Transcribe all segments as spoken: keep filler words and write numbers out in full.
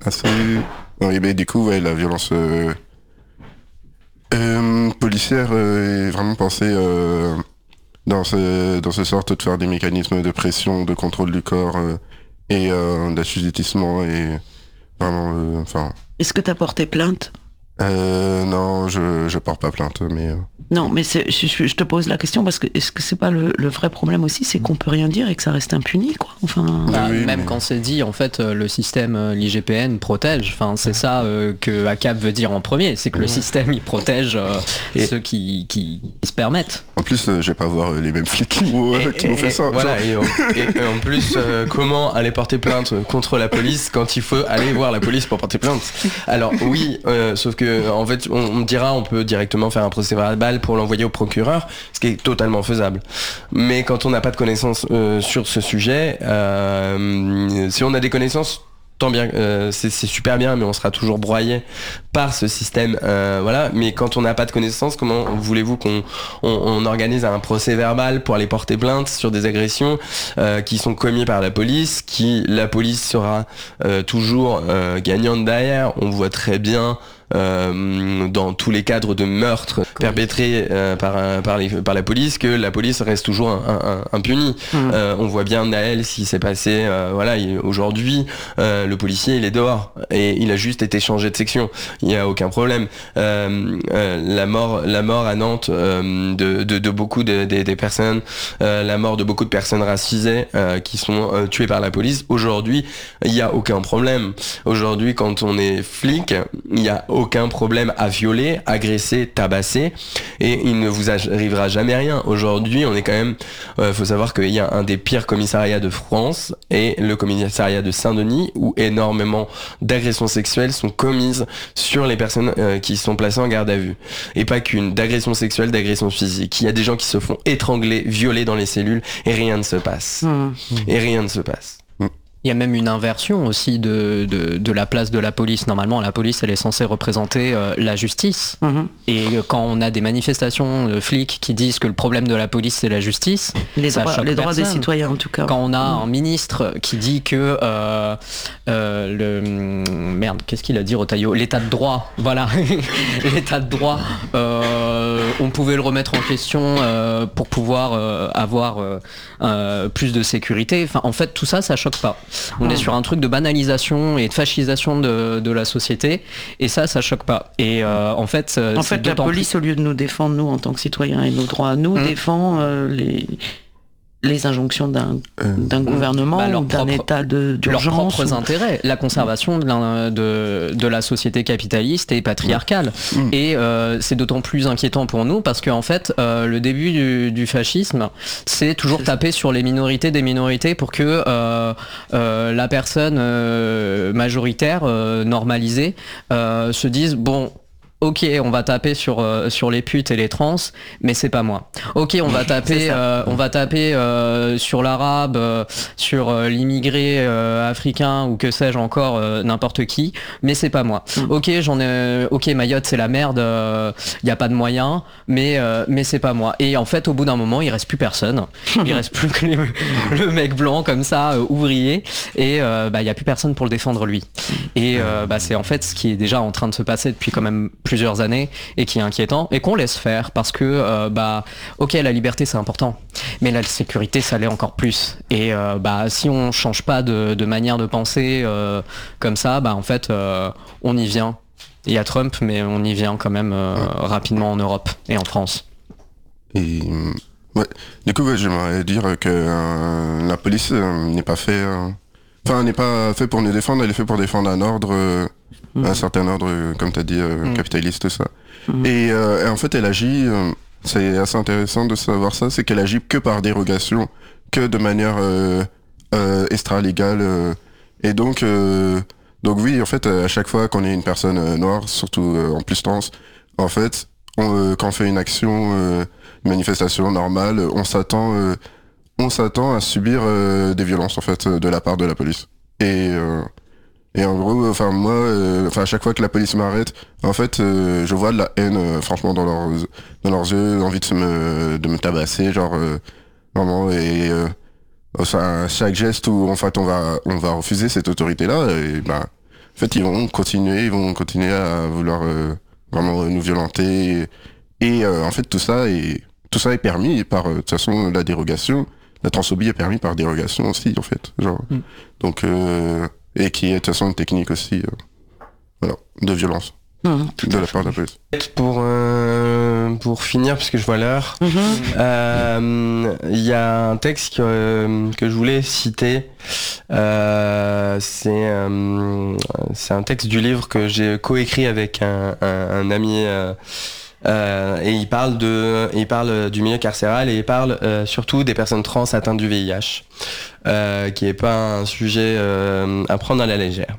Ah, salut. Oui, mais du coup, ouais, la violence euh, euh, policière euh, est vraiment pensée euh, dans ce dans ce sorte de faire des mécanismes de pression, de contrôle du corps euh, et euh, d'assujettissement et vraiment, euh, enfin. Est-ce que t'as porté plainte? Euh, non, je je porte pas plainte, mais. Euh... Non, mais c'est, je, je te pose la question parce que est-ce que c'est pas le, le vrai problème aussi, c'est qu'on peut rien dire et que ça reste impuni, quoi. Enfin. Bah, oui, même mais... quand c'est dit, en fait, le système, l'I G P N protège. Enfin, c'est ça euh, que A C A P veut dire en premier, c'est que le système il protège euh, et... ceux qui, qui, qui se permettent. En plus, euh, je vais pas voir les mêmes flics qui m'ont euh, fait ça. Voilà, et, en, et, et en plus, euh, comment aller porter plainte contre la police quand il faut aller voir la police pour porter plainte? Alors oui, euh, sauf que en fait, on, on dira, on peut directement faire un procès verbal pour l'envoyer au procureur, ce qui est totalement faisable. Mais quand on n'a pas de connaissances euh, sur ce sujet, euh, si on a des connaissances, tant bien, euh, c'est, c'est super bien, mais on sera toujours broyé par ce système, euh, voilà. Mais quand on n'a pas de connaissances, comment voulez-vous qu'on on, on organise un procès verbal pour aller porter plainte sur des agressions euh, qui sont commises par la police, qui la police sera euh, toujours euh, gagnante derrière. On voit très bien. Euh, dans tous les cadres de meurtres perpétrés euh, par, par, les, par la police, que la police reste toujours un, un, un impunie. Mmh. Euh, on voit bien Naël, ce qui s'est passé. Euh, voilà, il, aujourd'hui, euh, le policier, il est dehors et il a juste été changé de section. Il n'y a aucun problème. Euh, euh, la mort, la mort à Nantes euh, de, de, de beaucoup de, de, des personnes, euh, la mort de beaucoup de personnes racisées euh, qui sont euh, tuées par la police. Aujourd'hui, il n'y a aucun problème. Aujourd'hui, quand on est flic, il y a aucun problème à violer, agresser, tabasser, et il ne vous arrivera jamais rien. Aujourd'hui, on est quand même, euh, faut savoir qu'il y a un des pires commissariats de France, et le commissariat de Saint-Denis, où énormément d'agressions sexuelles sont commises sur les personnes euh, qui sont placées en garde à vue. Et pas qu'une, d'agressions sexuelles, d'agressions physiques. Il y a des gens qui se font étrangler, violer dans les cellules, et rien ne se passe. Mmh. Et rien ne se passe. Il y a même une inversion aussi de, de, de la place de la police. Normalement, la police, elle est censée représenter euh, la justice. Mmh. Et quand on a des manifestations de flics qui disent que le problème de la police, c'est la justice, les ça droits, choque les droits personne. des citoyens, en tout cas. Quand on a mmh. un ministre qui dit que euh, euh, le merde, qu'est-ce qu'il a dit, Rotaillot, l'état de droit, voilà, l'état de droit, euh, on pouvait le remettre en question euh, pour pouvoir euh, avoir euh, euh, plus de sécurité. Enfin, en fait, tout ça, ça choque pas. On est sur un truc de banalisation et de fascisation de, de la société, et ça, ça choque pas. Et euh, en fait, en fait, la police, plus... au lieu de nous défendre nous en tant que citoyens et nos droits, nous mmh. défend euh, les les injonctions d'un, d'un gouvernement bah, ou d'un propre, état de, d'urgence. Leurs propres ou... intérêts, la conservation de la, de, de la société capitaliste et patriarcale. Mmh. Et euh, c'est d'autant plus inquiétant pour nous parce qu'en fait, euh, le début du, du fascisme, c'est toujours c'est taper ça. sur les minorités des minorités pour que euh, euh, la personne euh, majoritaire, euh, normalisée, euh, se dise, bon... Ok, on va taper sur euh, sur les putes et les trans, mais c'est pas moi. Ok, on va taper euh, on va taper euh, sur l'arabe, euh, sur euh, l'immigré euh, africain ou que sais-je encore, euh, n'importe qui, mais c'est pas moi. Mm. Ok, j'en ai. Ok, Mayotte c'est la merde, il euh, y a pas de moyens, mais euh, mais c'est pas moi. Et en fait, au bout d'un moment, il reste plus personne. Il reste plus que les, le mec blanc comme ça, euh, ouvrier, et euh, bah il y a plus personne pour le défendre lui. Et euh, bah c'est en fait ce qui est déjà en train de se passer depuis quand même plusieurs années et qui est inquiétant et qu'on laisse faire parce que euh, bah ok, la liberté c'est important, mais la sécurité ça l'est encore plus. Et euh, bah si on change pas de, de manière de penser euh, comme ça, bah en fait euh, on y vient. Il y a Trump, mais on y vient quand même euh, ouais. rapidement en Europe et en France. Et ouais, du coup ouais, j'aimerais dire que euh, la police euh, n'est pas fait euh... enfin n'est pas fait pour nous défendre, elle est fait pour défendre un ordre euh... Mmh. un certain ordre, comme tu as dit, euh, mmh. capitaliste, tout ça. Mmh. Et, euh, et en fait, elle agit, euh, c'est assez intéressant de savoir ça, c'est qu'elle agit que par dérogation, que de manière euh, euh, extra-légale. Euh, et donc, euh, donc oui, en fait, à chaque fois qu'on est une personne euh, noire, surtout euh, en plus trans, en fait, on, euh, quand on fait une action, euh, une manifestation normale, on s'attend, euh, on s'attend à subir euh, des violences, en fait, de la part de la police. Et... Euh, Et en gros, enfin moi, euh, enfin à chaque fois que la police m'arrête, en fait, euh, je vois de la haine, euh, franchement dans leurs dans leurs yeux, l'envie de se me de me tabasser, genre euh, vraiment. Et euh, enfin chaque geste où en fait on va on va refuser cette autorité là, et bah en fait, ils vont continuer, ils vont continuer à vouloir euh, vraiment nous violenter. Et, et euh, en fait, tout ça est, tout ça est permis par, de toute façon, la dérogation. La transphobie est permis par dérogation aussi, en fait. Genre. Mm. Donc, euh, et qui est de toute façon une technique aussi, euh, voilà, de violence. Mmh, de la part de la police. Pour, euh, pour finir, puisque je vois l'heure, il mmh. euh, y a un texte que, que je voulais citer. Euh, c'est, euh, c'est un texte du livre que j'ai coécrit avec un, un, un ami. Euh, euh, et il parle, de, il parle du milieu carcéral et il parle euh, surtout des personnes trans atteintes du V I H, euh, qui n'est pas un sujet euh, à prendre à la légère.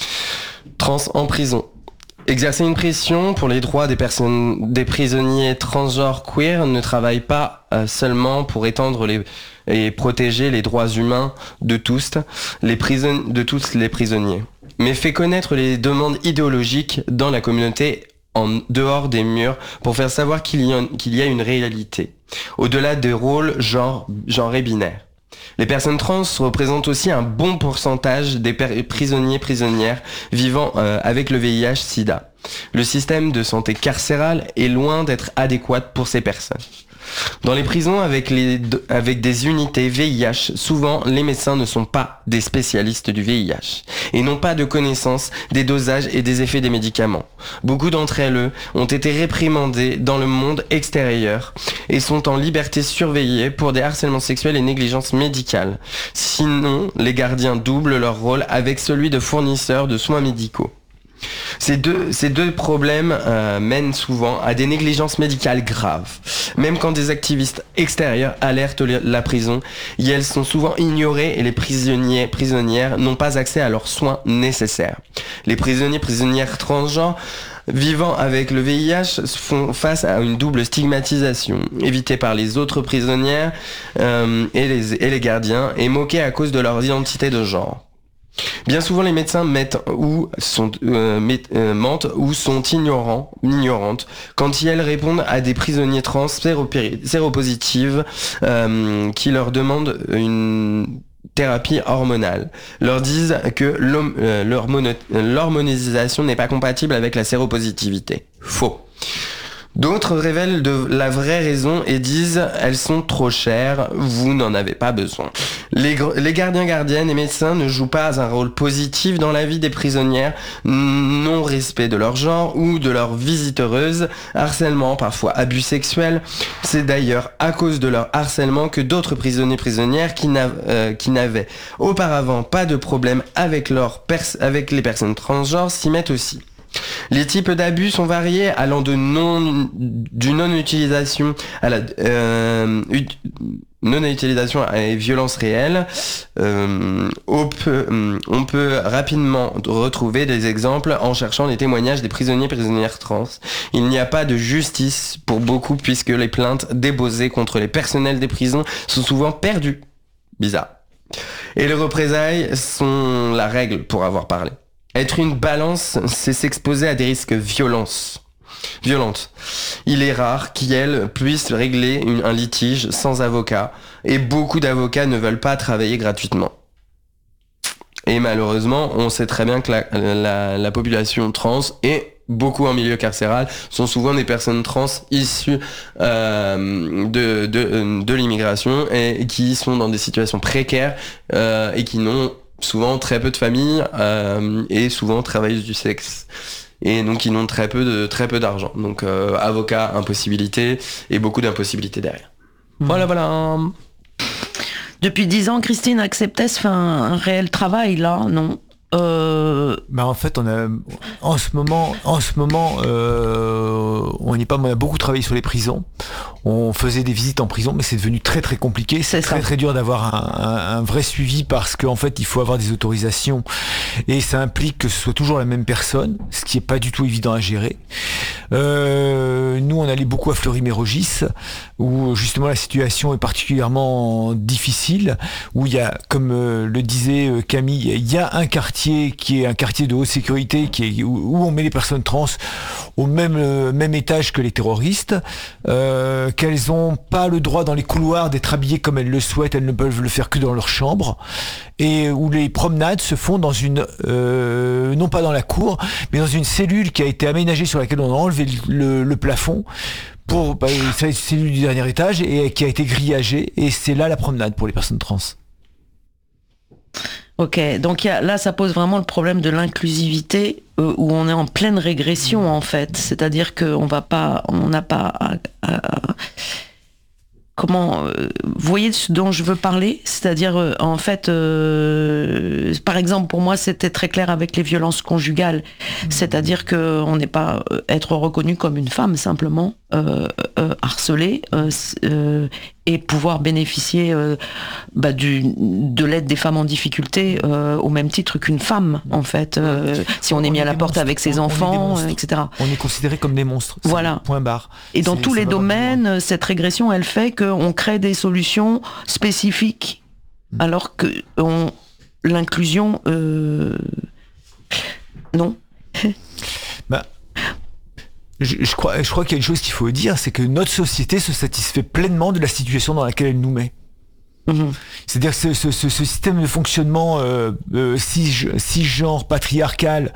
Trans en prison. Exercer une pression pour les droits des personnes, des prisonniers transgenres queer ne travaille pas euh, seulement pour étendre les, et protéger les droits humains de tous, les prison, de tous les prisonniers, mais fait connaître les demandes idéologiques dans la communauté en dehors des murs pour faire savoir qu'il y a, qu'il y a une réalité, au-delà des rôles genre, genre et binaires. Les personnes trans représentent aussi un bon pourcentage des per- prisonniers prisonnières vivant euh, avec le V I H sida. Le système de santé carcérale est loin d'être adéquat pour ces personnes. Dans les prisons avec, les, avec des unités V I H, souvent les médecins ne sont pas des spécialistes du V I H et n'ont pas de connaissance des dosages et des effets des médicaments. Beaucoup d'entre elles ont été réprimandées dans le monde extérieur et sont en liberté surveillée pour des harcèlements sexuels et négligences médicales. Sinon, les gardiens doublent leur rôle avec celui de fournisseurs de soins médicaux. Ces deux, ces deux problèmes euh, mènent souvent à des négligences médicales graves. Même quand des activistes extérieurs alertent la prison, et elles sont souvent ignorées et les prisonniers prisonnières n'ont pas accès à leurs soins nécessaires. Les prisonniers prisonnières transgenres vivant avec le V I H font face à une double stigmatisation, évitée par les autres prisonnières euh, et, les, et les gardiens, et moquées à cause de leur identité de genre. Bien souvent, les médecins mettent ou sont, euh, met, euh, mentent ou sont ignorants, ignorantes quand elles répondent à des prisonniers trans séropositifs euh, qui leur demandent une thérapie hormonale. Leur disent que euh, l'hormonisation n'est pas compatible avec la séropositivité. Faux. D'autres révèlent de la vraie raison et disent « elles sont trop chères, vous n'en avez pas besoin ». Les, les gardiens, gardiennes et médecins ne jouent pas un rôle positif dans la vie des prisonnières, non-respect de leur genre ou de leur visiteureuse, harcèlement, parfois abus sexuels. C'est d'ailleurs à cause de leur harcèlement que d'autres prisonniers prisonnières qui, n'a, euh, qui n'avaient auparavant pas de problème avec, leur pers- avec les personnes transgenres s'y mettent aussi. Les types d'abus sont variés, allant de non, du non-utilisation à la euh, ut, non-utilisation à la violence réelle. Euh, on, peut, on peut rapidement retrouver des exemples en cherchant les témoignages des prisonniers et prisonnières trans. Il n'y a pas de justice pour beaucoup puisque les plaintes déposées contre les personnels des prisons sont souvent perdues. Bizarre. Et les représailles sont la règle pour avoir parlé. Être une balance, c'est s'exposer à des risques violences, violentes. Il est rare qu'elles puissent régler une, un litige sans avocat, et beaucoup d'avocats ne veulent pas travailler gratuitement. Et malheureusement, on sait très bien que la, la, la population trans, et beaucoup en milieu carcéral, sont souvent des personnes trans issues euh, de, de, de l'immigration, et qui sont dans des situations précaires, euh, et qui n'ont souvent très peu de familles euh, et souvent travailleuses du sexe et donc ils n'ont très peu de très peu d'argent, donc euh, avocat, impossibilité et beaucoup d'impossibilités derrière. Mmh. Voilà voilà. Depuis dix ans, Christine Acceptès fait un, un réel travail là, non? Euh... Bah en fait, on a en ce moment, en ce moment, euh, on y pas, on a beaucoup travaillé sur les prisons. On faisait des visites en prison, mais c'est devenu très très compliqué. C'est, c'est très ça. très dur d'avoir un, un, un vrai suivi parce qu'en fait, il faut avoir des autorisations et ça implique que ce soit toujours la même personne, ce qui est pas du tout évident à gérer. Euh, nous, on allait beaucoup à Fleury-Mérogis, où justement la situation est particulièrement difficile, où il y a, comme euh, le disait Camille, il y a un quartier qui est un quartier de haute sécurité, qui est, où où on met les personnes trans au même, euh, même étage que les terroristes, euh, qu'elles n'ont pas le droit dans les couloirs d'être habillées comme elles le souhaitent, elles ne peuvent le faire que dans leur chambre, et où les promenades se font dans une, euh, non pas dans la cour, mais dans une cellule qui a été aménagée sur laquelle on a enlevé le, le plafond, pour bah, c'est une cellule du dernier étage et qui a été grillagée, et c'est là la promenade pour les personnes trans. Ok, donc y a, là ça pose vraiment le problème de l'inclusivité euh, où on est en pleine régression en fait, c'est-à-dire qu'on va pas, on n'a pas à, à, comment, euh, vous voyez ce dont je veux parler, c'est-à-dire euh, en fait, euh, par exemple pour moi c'était très clair avec les violences conjugales, c'est-à-dire que on n'est pas euh, être reconnu comme une femme simplement, euh, euh, harcelée euh, euh, et pouvoir bénéficier euh, bah, du, de l'aide des femmes en difficulté euh, au même titre qu'une femme en fait, euh, si on est mis à la porte avec ses enfants, euh, et cetera. On est considéré comme des monstres. Voilà. Point barre. Et dans tous les domaines, cette régression, elle fait qu'on crée des solutions spécifiques, mmh. alors que on, l'inclusion, euh, non. bah. Je, je crois, je crois qu'il y a une chose qu'il faut dire, c'est que notre société se satisfait pleinement de la situation dans laquelle elle nous met. Mmh. C'est-à-dire que ce, ce, ce, ce système de fonctionnement euh, euh, cisgenre, patriarcal,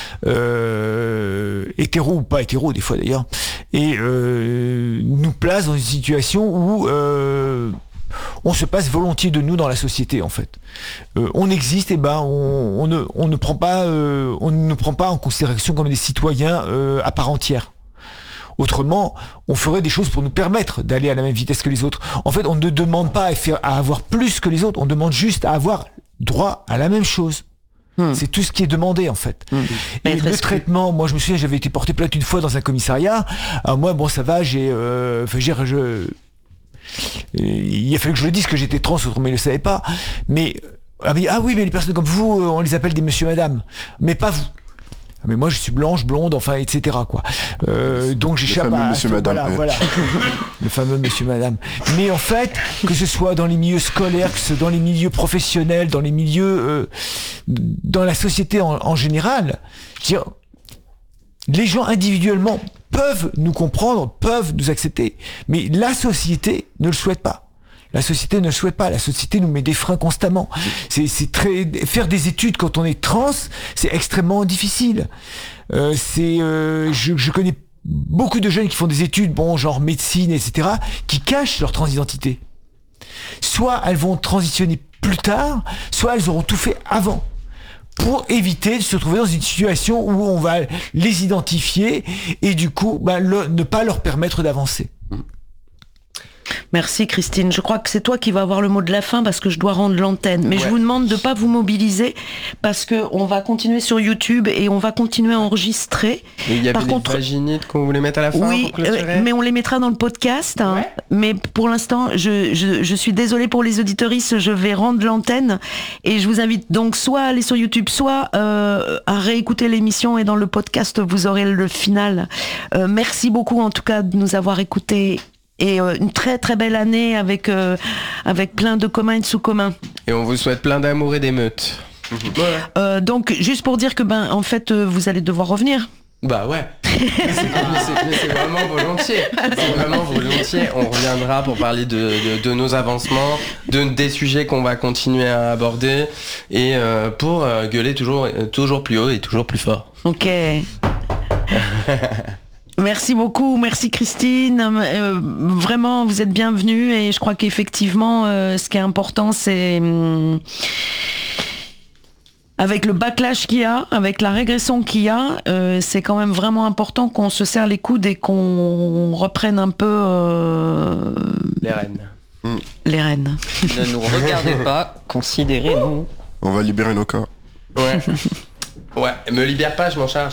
euh, hétéro ou pas hétéro des fois d'ailleurs, et euh, nous place dans une situation où euh, on se passe volontiers de nous dans la société en fait. Euh, on existe et ben on, on, ne, on ne prend pas euh, on ne prend pas en considération comme des citoyens euh, à part entière. Autrement, on ferait des choses pour nous permettre d'aller à la même vitesse que les autres. En fait, on ne demande pas à, faire, à avoir plus que les autres, on demande juste à avoir droit à la même chose. Mmh. C'est tout ce qui est demandé en fait. Mmh. Et le traitement, moi je me souviens, j'avais été porté plainte une fois dans un commissariat. Alors moi, bon ça va, j'ai, euh, enfin, je, je il a fallu que je le dise que j'étais trans, autrement ils ne le savaient pas. Mais ah oui, mais les personnes comme vous, on les appelle des monsieur madame, mais pas vous. Mais moi je suis blanche, blonde, enfin et cetera quoi. Euh, donc j'échappe à monsieur madame. Voilà, voilà. Le fameux monsieur madame. Mais en fait, que ce soit dans les milieux scolaires, que ce soit dans les milieux professionnels, dans les milieux, euh, dans la société en, en général, je veux dire, les gens individuellement peuvent nous comprendre, peuvent nous accepter, mais la société ne le souhaite pas. La société ne le souhaite pas. La société nous met des freins constamment. C'est, c'est très faire des études quand on est trans, c'est extrêmement difficile. Euh, c'est, euh, je, je connais beaucoup de jeunes qui font des études, bon, genre médecine, et cetera, qui cachent leur transidentité. Soit elles vont transitionner plus tard, soit elles auront tout fait avant, pour éviter de se trouver dans une situation où on va les identifier et du coup, bah, le, ne pas leur permettre d'avancer. Merci Christine, je crois que c'est toi qui vas avoir le mot de la fin parce que je dois rendre l'antenne, mais ouais. Je vous demande de ne pas vous mobiliser parce qu'on va continuer sur YouTube et on va continuer à enregistrer. Et il y avait Par contre, vaginites qu'on voulait mettre à la fin. Oui, pour euh, mais on les mettra dans le podcast, hein, ouais. Mais pour l'instant je, je, je suis désolée pour les auditeuristes, je vais rendre l'antenne et je vous invite donc soit à aller sur YouTube, soit euh, à réécouter l'émission et dans le podcast vous aurez le final. Euh, merci beaucoup en tout cas de nous avoir écoutés. Et euh, une très très belle année avec, euh, avec plein de communs et de sous-communs. Et on vous souhaite plein d'amour et d'émeutes. Voilà. Euh, donc juste pour dire que ben en fait euh, vous allez devoir revenir. Bah ouais. mais, c'est, mais, c'est, mais c'est vraiment volontiers. C'est vraiment volontiers. On reviendra pour parler de, de, de nos avancements, de, des sujets qu'on va continuer à aborder et euh, pour euh, gueuler toujours, toujours plus haut et toujours plus fort. Ok. Merci beaucoup, merci Christine. Euh, vraiment, vous êtes bienvenue et je crois qu'effectivement, euh, ce qui est important, c'est hum, avec le backlash qu'il y a, avec la régression qu'il y a, euh, c'est quand même vraiment important qu'on se serre les coudes et qu'on reprenne un peu euh, les rênes. Les rênes. Ne nous regardez pas, considérez-nous. On va libérer nos corps. Ouais. Ouais, me libère pas, je m'en charge.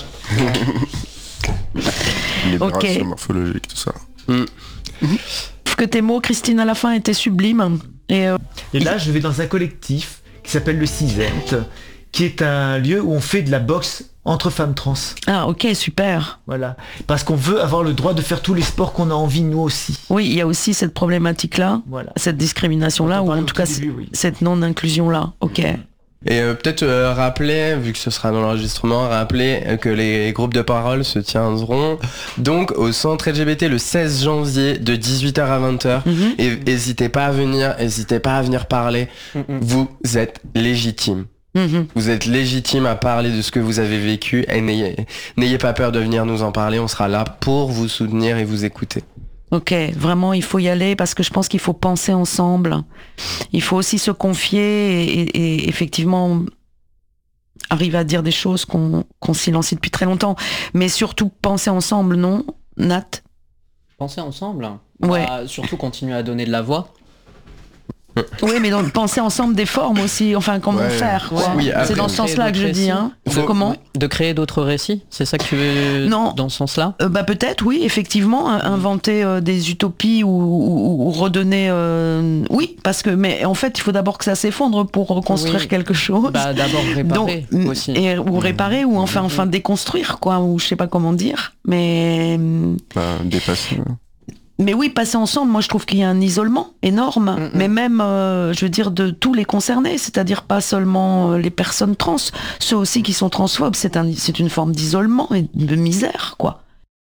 Libération okay. morphologique, tout ça. Mm. Que tes mots, Christine, à la fin étaient sublimes. Et, euh... et là, je vais dans un collectif qui s'appelle le Cisent, qui est un lieu où on fait de la boxe entre femmes trans. Ah, ok, super. Voilà. Parce qu'on veut avoir le droit de faire tous les sports qu'on a envie, nous aussi. Oui, il y a aussi cette problématique-là, voilà. Cette discrimination-là, ou en tout cas, début, oui. Cette non-inclusion-là. Ok. Et euh, peut-être euh, rappeler, vu que ce sera dans l'enregistrement, rappeler euh, que les groupes de parole se tiendront donc au centre L G B T le seize janvier de dix-huit heures à vingt heures. Mm-hmm. Et n'hésitez pas à venir, n'hésitez pas à venir parler. Mm-hmm. Vous êtes légitime. Mm-hmm. Vous êtes légitime à parler de ce que vous avez vécu et n'ayez, n'ayez pas peur de venir nous en parler. On sera là pour vous soutenir et vous écouter. Ok, vraiment, il faut y aller parce que je pense qu'il faut penser ensemble. Il faut aussi se confier et, et, et effectivement arriver à dire des choses qu'on, qu'on silencie depuis très longtemps. Mais surtout penser ensemble, non, Nat ? Penser ensemble. Ouais. Bah, surtout continuer à donner de la voix. Oui, mais donc penser ensemble des formes aussi, enfin comment ouais. faire quoi. Oui, c'est dans ce sens-là que je dis. Hein. Faut, comment de créer d'autres récits, c'est ça que tu veux non. dans ce sens-là euh, Bah peut-être, oui, effectivement, mmh. inventer euh, des utopies ou, ou, ou redonner. Euh, oui, parce que mais en fait, il faut d'abord que ça s'effondre pour reconstruire oui. quelque chose. Bah d'abord réparer donc, aussi. Et, ou réparer mmh. ou enfin mmh. enfin déconstruire quoi, ou je sais pas comment dire, mais. Bah, dépasser. Mais oui, passer ensemble, moi je trouve qu'il y a un isolement énorme, mm-hmm. mais même, euh, je veux dire, de tous les concernés, c'est-à-dire pas seulement euh, les personnes trans, ceux aussi qui sont transphobes, c'est, un, c'est une forme d'isolement et de misère, quoi.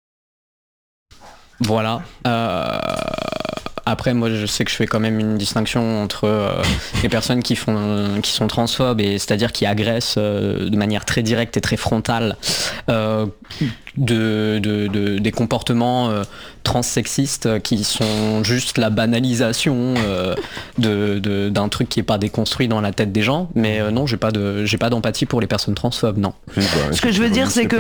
Voilà. Euh... Après, moi, je sais que je fais quand même une distinction entre euh, les personnes qui font, qui sont transphobes et c'est-à-dire qui agressent euh, de manière très directe et très frontale euh, de, de, de, des comportements euh, transsexistes qui sont juste la banalisation euh, de, de, d'un truc qui est pas déconstruit dans la tête des gens. Mais euh, non, j'ai pas de, j'ai pas d'empathie pour les personnes transphobes, non. Oui, bah, ce que je veux dire, c'est que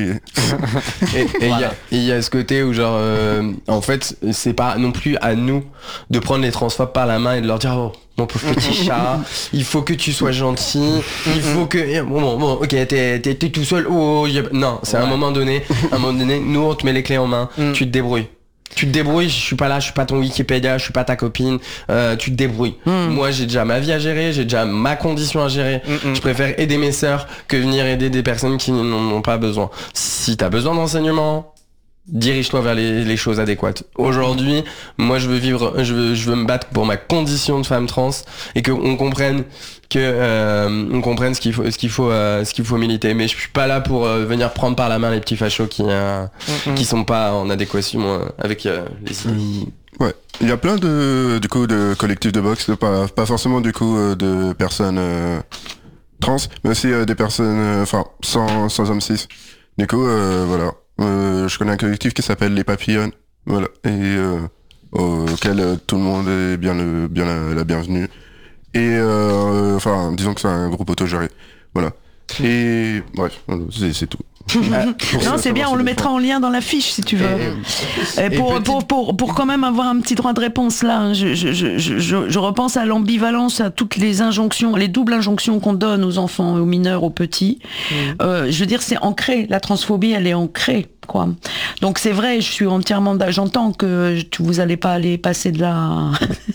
et il voilà. y, y a ce côté où genre, euh, en fait, c'est pas non plus à nous de prendre les transphobes par la main et de leur dire oh mon pauvre petit chat, il faut que tu sois gentil, il faut que bon bon, bon ok t'es, t'es, t'es tout seul oh y a... non c'est ouais. à un moment donné à un moment donné nous on te met les clés en main, mm. tu te débrouilles. Tu te débrouilles, je suis pas là, je suis pas ton Wikipédia, je suis pas ta copine, euh, tu te débrouilles. Mm. Moi j'ai déjà ma vie à gérer, j'ai déjà ma condition à gérer. Mm-mm. Je préfère aider mes sœurs que venir aider des personnes qui n'en ont pas besoin. Si t'as besoin d'enseignement, dirige-toi vers les, les choses adéquates. Aujourd'hui, moi je veux vivre, je veux, je veux me battre pour ma condition de femme trans et que on comprenne que euh, on comprenne ce qu'il faut, ce qu'il faut, euh, ce qu'il faut militer. Mais je suis pas là pour euh, venir prendre par la main les petits fachos qui, euh, mm-hmm. qui sont pas en adéquation euh, avec euh, les idées. Ouais, il y a plein de du coup de collectifs de boxe, pas pas forcément du coup euh, de personnes euh, trans, mais aussi euh, des personnes, enfin euh, sans sans hommes cis. Du coup, euh, voilà. Euh, je connais un collectif qui s'appelle Les Papillons, voilà, et euh, auquel euh, tout le monde est bien le bien la, la bienvenue. Et euh, enfin, disons que c'est un groupe autogéré, voilà. Et bref, c'est, c'est tout. Non, c'est bien, on le mettra en lien dans la fiche si tu veux. Et, et pour, et pour, pour, pour quand même avoir un petit droit de réponse là, hein, je, je, je, je, je repense à l'ambivalence, à toutes les injonctions, les doubles injonctions qu'on donne aux enfants, aux mineurs, aux petits. Mmh. Euh, je veux dire, c'est ancré, la transphobie, elle est ancrée. Quoi. Donc c'est vrai, je suis entièrement, j'entends que vous allez pas aller passer de la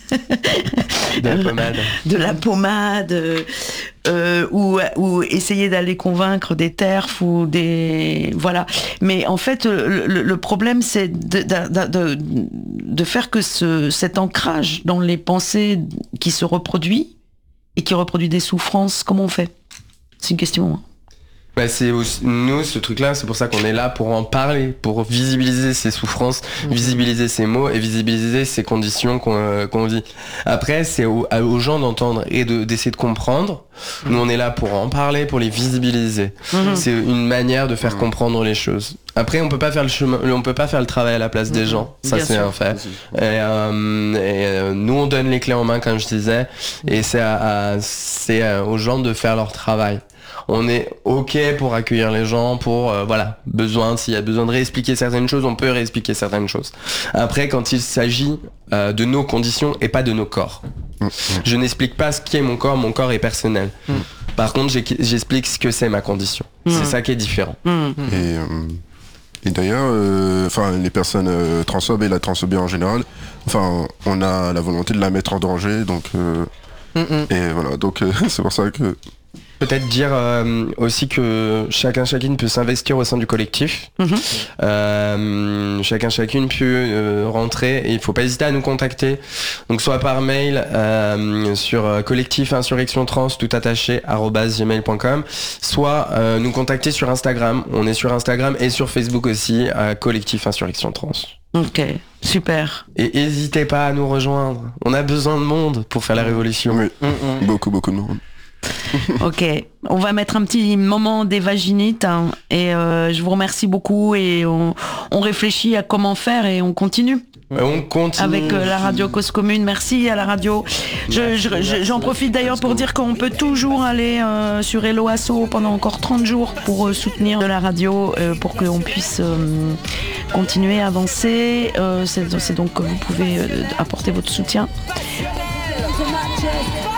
de la pommade, de la pommade, euh, ou ou essayer d'aller convaincre des terfs ou des voilà. Mais en fait, le, le problème c'est de, de, de, de faire que ce, cet ancrage dans les pensées qui se reproduit et qui reproduit des souffrances, comment on fait ? C'est une question. Hein. Bah c'est aussi, nous ce truc là c'est pour ça qu'on est là pour en parler, pour visibiliser ces souffrances, mmh. visibiliser ces mots et visibiliser ces conditions qu'on, euh, qu'on vit. Après c'est aux, aux gens d'entendre et de, d'essayer de comprendre. Mmh. Nous on est là pour en parler, pour les visibiliser. Mmh. C'est une manière de faire mmh. comprendre les choses. Après on peut pas faire le chemin, on peut pas faire le travail à la place mmh. des gens, ça Bien c'est sûr. un fait. Et, euh, et euh, nous on donne les clés en main comme je disais, mmh. et c'est, à, à, c'est à, aux gens de faire leur travail. On est ok pour accueillir les gens, pour euh, voilà, besoin, s'il y a besoin de réexpliquer certaines choses, on peut réexpliquer certaines choses. Après, quand il s'agit euh, de nos conditions et pas de nos corps, mmh. je n'explique pas ce qui est mon corps, mon corps est personnel. Mmh. Par contre, j'explique ce que c'est ma condition. Mmh. C'est ça qui est différent. Mmh. Et, euh, et d'ailleurs, enfin, euh, les personnes euh, transphobes et la transphobie en général, enfin, on a la volonté de la mettre en danger, donc euh, mmh. et voilà, donc euh, c'est pour ça que. peut-être dire euh, aussi que chacun chacune peut s'investir au sein du collectif. Mmh. Euh, chacun chacune peut euh, rentrer et il faut pas hésiter à nous contacter. Donc soit par mail euh, sur collectif insurrection trans tout attaché arobase gmail point com, soit euh, nous contacter sur Instagram. On est sur Instagram et sur Facebook aussi à collectif insurrection trans. Ok, super. Et n'hésitez pas à nous rejoindre. On a besoin de monde pour faire la révolution. Oui, mmh. beaucoup beaucoup de monde. Ok, on va mettre un petit moment d'évaginite hein, et euh, je vous remercie beaucoup et on, on réfléchit à comment faire et on continue. On continue. Avec euh, la radio Cause Commune, merci à la radio. Je, je, je, j'en profite d'ailleurs pour dire qu'on peut toujours aller euh, sur Hello Asso pendant encore trente jours pour euh, soutenir de la radio, euh, pour qu'on puisse euh, continuer à avancer. Euh, c'est, c'est donc que vous pouvez euh, apporter votre soutien.